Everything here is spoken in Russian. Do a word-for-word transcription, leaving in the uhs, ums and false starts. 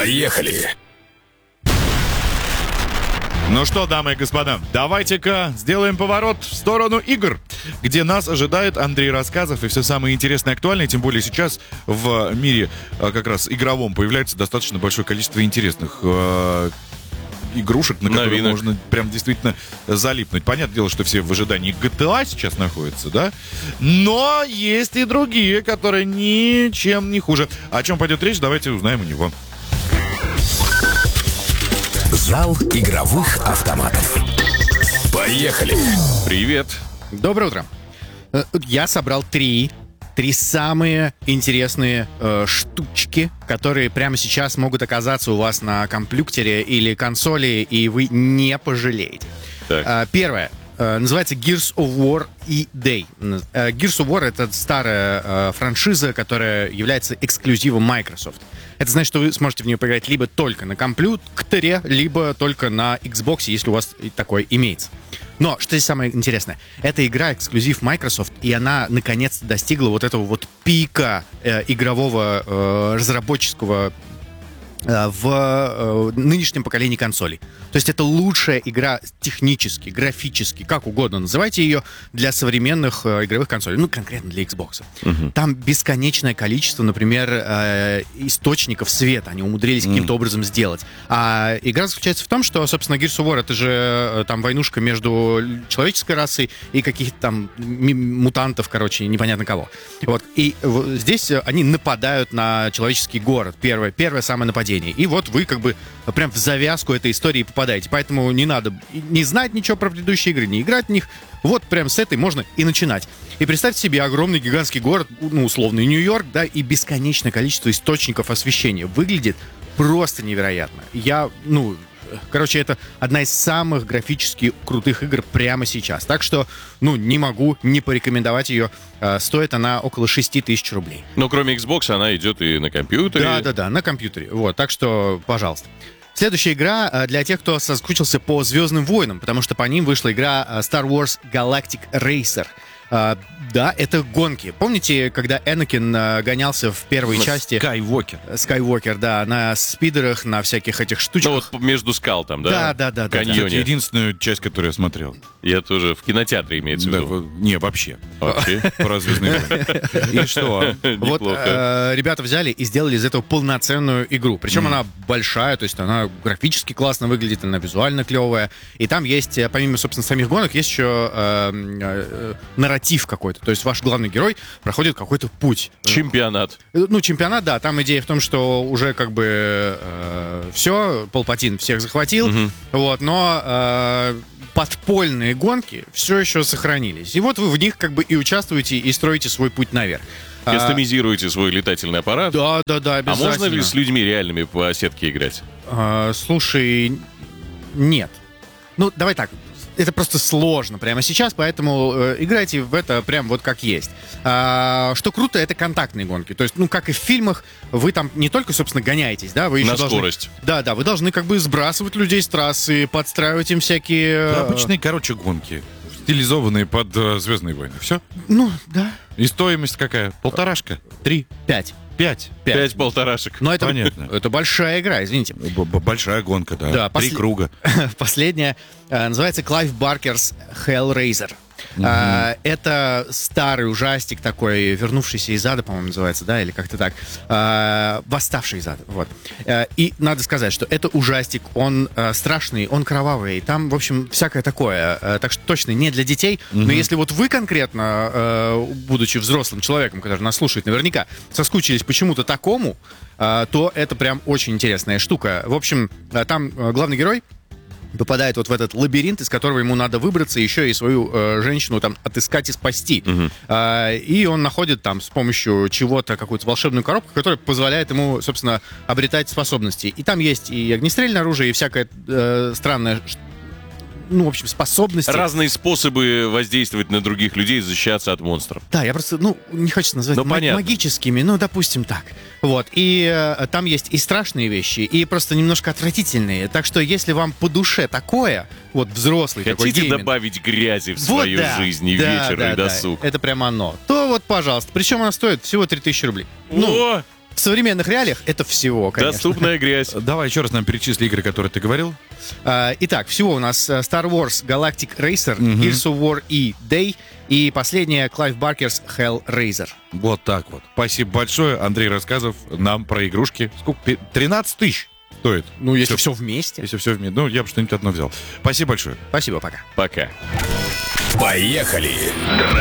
Поехали! Ну что, дамы и господа, давайте-ка сделаем поворот в сторону игр, где нас ожидает Андрей Рассказов и все самое интересное и актуальное, тем более сейчас в мире как раз игровом появляется достаточно большое количество интересных э, игрушек, на которые новинок. Можно прям действительно залипнуть. Понятное дело, что все в ожидании джи ти эй сейчас находятся, да? Но есть и другие, которые ничем не хуже. О чем пойдет речь, давайте узнаем у него. Зал игровых автоматов. Поехали! Привет. Доброе утро. Э, Я собрал три, три самые интересные э, штучки, которые прямо сейчас могут оказаться у вас на компьютере или консоли, и вы не пожалеете. Так. Э, Первое. э, Называется Gears of War E-Day. Э, Gears of War — это старая э, франшиза, которая является эксклюзивом Microsoft. Это значит, что вы сможете в нее поиграть либо только на компьютере, либо только на Xbox, если у вас такое имеется. Но, что здесь самое интересное, эта игра эксклюзив Microsoft, и она наконец-то достигла вот этого вот пика э, игрового э, разработческого э, в э, нынешнем поколении консолей. То есть это лучшая игра технически, графически, как угодно называйте ее, для современных э, игровых консолей. Ну, конкретно для Xbox. Uh-huh. Там бесконечное количество, например, э, источников света. Они умудрились uh-huh. каким-то образом сделать. А игра заключается в том, что, собственно, Gears of War — это же э, там войнушка между человеческой расой и каких-то там м- мутантов, короче, непонятно кого. Вот. И в- здесь они нападают на человеческий город. Первое, первое самое нападение. И вот вы как бы прям в завязку этой истории попадаете. Поэтому не надо не знать ничего про предыдущие игры, не играть в них. Вот прям с этой можно и начинать. И представьте себе огромный гигантский город, ну, условный Нью-Йорк, да, и бесконечное количество источников освещения. Выглядит просто невероятно. Я, ну, короче, это одна из самых графически крутых игр прямо сейчас. Так что, ну, не могу не порекомендовать ее. Стоит она около шесть тысяч рублей. Но кроме Xbox она идет и на компьютере. Да-да-да, на компьютере. Вот, так что, пожалуйста. Следующая игра для тех, кто соскучился по «Звездным войнам», потому что по ним вышла игра Star Wars Galactic Racer. Uh, да, это гонки. Помните, когда Энакин uh, гонялся в первой На части... Скайуокер. Скайуокер, да, на спидерах, на всяких этих штучках. Ну вот между скал там, да? Да, да, да. да, Каньоне. Это единственную часть, которую я смотрел. Я тоже в кинотеатре имеется в Да, виду. не, вообще. Вообще. Про «Звездные войны». И что? Вот Неплохо. э, ребята взяли и сделали из этого полноценную игру. Причем Mm. она большая, то есть она графически классно выглядит, она визуально клевая. И там есть, э, помимо, собственно, самих гонок, есть еще э, э, нарратив какой-то. То есть ваш главный герой проходит какой-то путь. Чемпионат. Э, Ну, чемпионат, да, там идея в том, что уже как бы э, все, Палпатин всех захватил, Мгм. вот, но э, подпольные гонки все еще сохранились. И вот вы в них как бы и участвуете, и строите свой путь наверх. А, Кастомизируете свой летательный аппарат. Да, да, да, А обязательно. можно ли с людьми реальными по сетке играть? А, слушай, нет. Ну, давай так. Это просто сложно прямо сейчас, поэтому э, играйте в это прям вот как есть. А, что круто, это контактные гонки. То есть, ну, как и в фильмах, вы там не только, собственно, гоняетесь, да, вы еще На должны... скорость. Да, да, вы должны как бы сбрасывать людей с трассы, подстраивать им всякие... Да, э, обычные, короче, гонки, стилизованные под э, «Звездные войны». Все. Ну, да. И стоимость какая? Полторашка? Три? Пять. Пять? Пять. Пять полторашек. Но это, Понятно. это большая игра, извините. Б- б- Большая гонка, да. Да, Три после- круга. Последняя э, называется Клайв Баркер's Hellraiser. А, это старый ужастик такой, вернувшийся из ада, по-моему, называется, да, или как-то так. А, восставший из ада, вот. А, и надо сказать, что это ужастик, он а, страшный, он кровавый, там, в общем, всякое такое. А, так что точно не для детей. Но если вот вы конкретно, а, будучи взрослым человеком, который нас слушает, наверняка соскучились почему-то такому, а, то это прям очень интересная штука. В общем, а, там а, главный герой попадает вот в этот лабиринт, из которого ему надо выбраться, еще и свою э, женщину там отыскать и спасти. Мгм. А, и он находит там с помощью чего-то какую-то волшебную коробку, которая позволяет ему, собственно, обретать способности. И там есть и огнестрельное оружие, и всякое э, странное, ш- ну, в общем, способности. Разные способы воздействовать на других людей, защищаться от монстров. Да, я просто, ну, не хочется назвать Ну, ма- понятно. магическими, ну, допустим, так. Вот, и э, там есть и страшные вещи, и просто немножко отвратительные. Так что, если вам по душе такое, вот взрослый такой Хотите гейминг, добавить грязи в вот свою да, жизнь и да, вечер, да, и да, досуг? это прямо оно. То вот, пожалуйста. Причем она стоит всего три тысячи рублей. Ну, О, В современных реалиях это всего, конечно. Доступная грязь. Давай еще раз нам перечисли игры, которые ты говорил. А, Итак, всего у нас э, Star Wars Galactic Racer, Gears of War и Day, и последняя Клайв Баркер's Hellraiser. Вот так вот. Спасибо большое. Андрей Рассказов нам про игрушки. Сколько? Пи- тринадцать тысяч стоит. Ну, если Всё. все вместе. Если все вместе. Ну, я бы что-нибудь одно взял. Спасибо большое. Спасибо, пока. Пока. Поехали!